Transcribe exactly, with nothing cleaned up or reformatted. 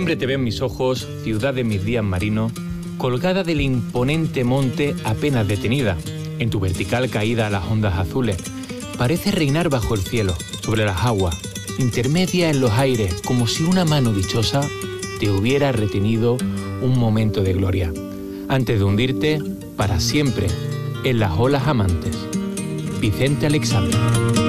Siempre te veo en mis ojos, ciudad de mis días marinos, colgada del imponente monte apenas detenida. En tu vertical caída a las ondas azules, parece reinar bajo el cielo, sobre las aguas, intermedia en los aires, como si una mano dichosa te hubiera retenido un momento de gloria, antes de hundirte para siempre en las olas amantes. Vicente Aleixandre.